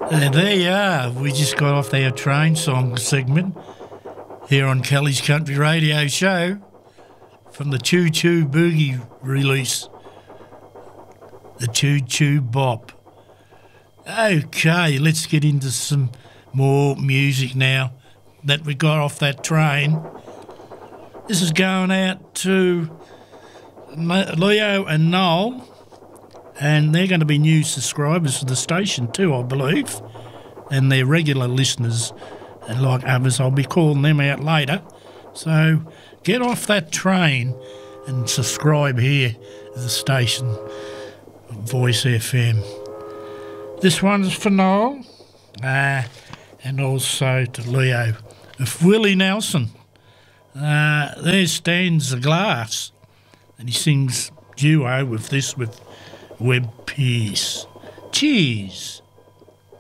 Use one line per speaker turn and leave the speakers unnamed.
And there you are. We just got off our train song segment here on Kelly's Country Radio Show from the Choo Choo Boogie release, the Choo Choo Bop. Okay, let's get into some more music now that we got off that train. This is going out to Leo and Noel, and they're going to be new subscribers to the station too, I believe, and they're regular listeners, and like others, I'll be calling them out later. So get off that train and subscribe here to the station, Voice FM. This one's for Noel, and also to Leo. Of Willie Nelson, there stands the glass, and he sings duo with this with Webb Pierce. Cheers.